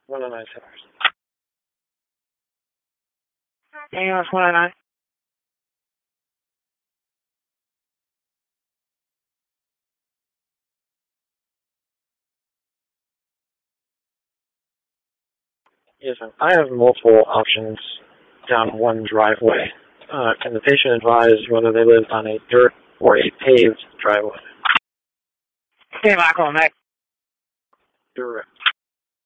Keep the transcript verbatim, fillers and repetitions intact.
one oh nine Sellers. Daniels one oh nine. Yes, ma'am. I have multiple options down one driveway. Uh, can the patient advise whether they live on a dirt or a paved driveway? Hey, Michael, Mac. Direct.